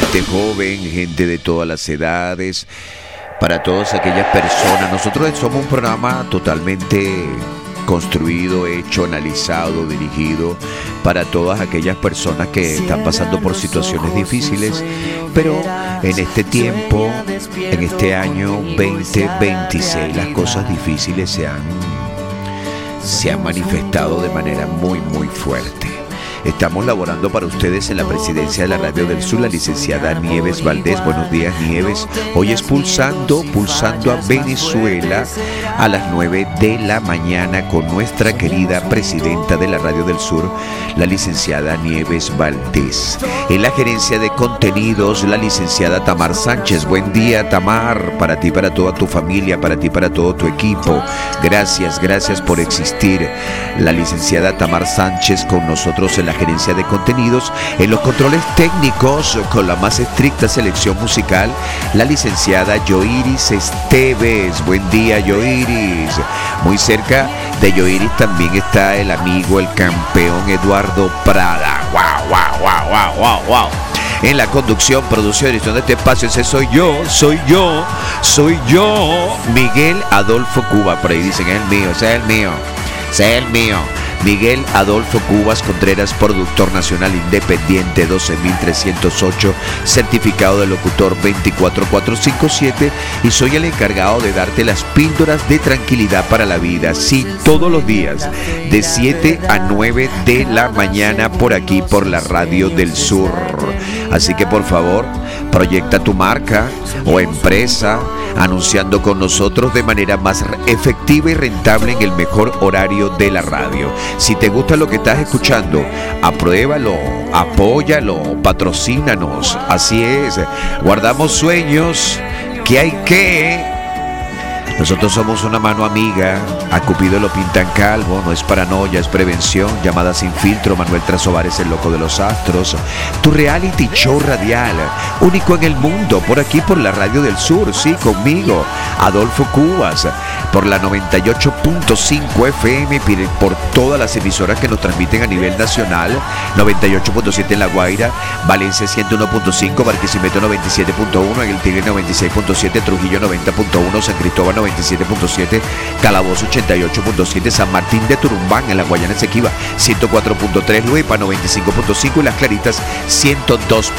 gente joven, gente de todas las edades, para todas aquellas personas. Nosotros somos un programa totalmente construido, hecho, analizado, dirigido para todas aquellas personas que están pasando por situaciones difíciles, pero en este tiempo, en este año 2026, las cosas difíciles se han manifestado de manera muy fuerte. Estamos laborando para ustedes en la presidencia de la Radio del Sur, la licenciada Nieves Valdés. Buenos días, Nieves. Hoy es pulsando a Venezuela a las 9 de la mañana con nuestra querida presidenta de la Radio del Sur, la licenciada Nieves Valdés. En la gerencia de contenidos, la licenciada Tamar Sánchez. Buen día, Tamar, para ti, para toda tu familia, para ti, para todo tu equipo. Gracias por existir. La licenciada Tamar Sánchez con nosotros en la gerencia de contenidos, en los controles técnicos con la más estricta selección musical, la licenciada Yoiris Esteves. Buen día, Yoiris. Muy cerca de Yoiris también está el amigo, el campeón Eduardo Prada. Wow. En la conducción, producción y edición de este espacio, ese soy yo, Miguel Adolfo Cuba. Por ahí dicen, ese es el mío. Miguel Adolfo Cubas Contreras, productor nacional independiente 12308, certificado de locutor 24457, y soy el encargado de darte las píldoras de tranquilidad para la vida. Sí, todos los días, de 7 a 9 de la mañana, por aquí, por la Radio del Sur. Así que por favor, proyecta tu marca o empresa anunciando con nosotros de manera más efectiva y rentable en el mejor horario de la radio. Si te gusta lo que estás escuchando, apruébalo, apóyalo, patrocínanos. Así es, guardamos sueños que hay que... Nosotros somos una mano amiga, a Cupido lo pintan calvo, no es paranoia, es prevención. Llamada sin filtro, Manuel Trasovares, el loco de los astros. Tu reality show radial, único en el mundo, por aquí por la Radio del Sur, sí, conmigo, Adolfo Cubas, por la 98.5 FM, por todas las emisoras que nos transmiten a nivel nacional, 98.7 en La Guaira, Valencia 101.5, Barquisimeto 97.1, en el Tigre 96.7, Trujillo 90.1, San Cristóbal 97.7, Calabozo 88.7, San Martín de Turumbán en la Guayana Esequiba 104.3, Luepa 95.5 y Las Claritas 102.1.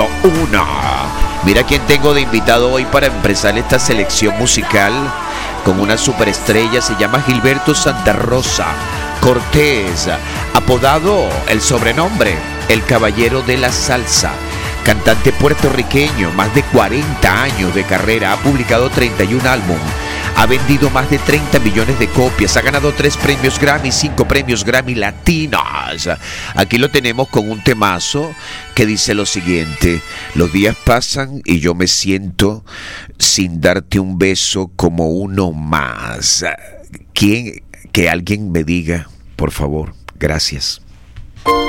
Mira quién tengo de invitado hoy para empezar esta selección musical con una superestrella. Se llama Gilberto Santa Rosa Cortés, apodado, el sobrenombre, el Caballero de la Salsa. Cantante puertorriqueño, más de 40 años de carrera, ha publicado 31 álbumes, ha vendido más de 30 millones de copias, ha ganado 3 premios Grammy, 5 premios Grammy Latinos. Aquí lo tenemos con un temazo que dice lo siguiente: los días pasan y yo me siento sin darte un beso como uno más. Que alguien me diga, por favor, gracias.